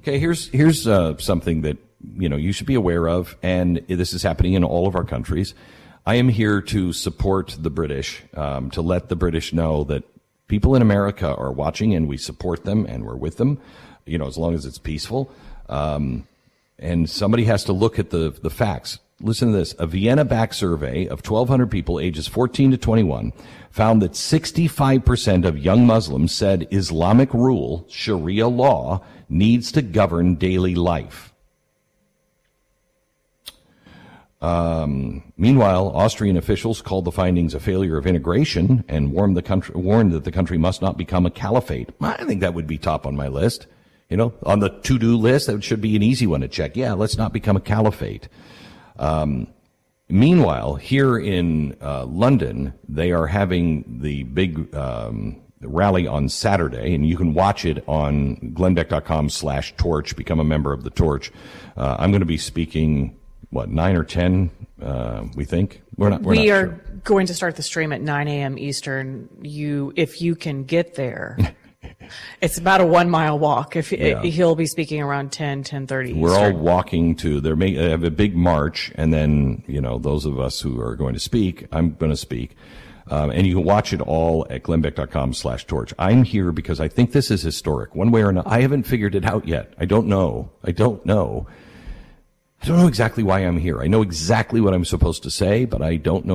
Okay, here's something that you should be aware of, and this is happening in all of our countries. I am here to support the British, to let the British know that people in America are watching, and we support them, and we're with them, as long as it's peaceful. And somebody has to look at the facts. Listen to this. A Vienna-backed survey of 1,200 people ages 14 to 21 found that 65% of young Muslims said Islamic rule, Sharia law, needs to govern daily life. Meanwhile, Austrian officials called the findings a failure of integration and warned that the country must not become a caliphate. I think that would be top on my list. On the to-do list, that should be an easy one to check. Yeah, let's not become a caliphate. Meanwhile, here in London, they are having the big rally on Saturday, and you can watch it on glennbeck.com/torch. Become a member of the Torch. I'm going to be speaking, 9 or 10, we think? We are going to start the stream at 9 a.m. Eastern. If you can get there. It's about a 1 mile walk. He'll be speaking around 10:30 Eastern. We're all walking they have a big march, and then, those of us who are going to speak, I'm going to speak. And you can watch it all at glennbeck.com/torch. I'm here because I think this is historic, one way or another. I haven't figured it out yet. I don't know exactly why I'm here. I know exactly what I'm supposed to say, but I don't know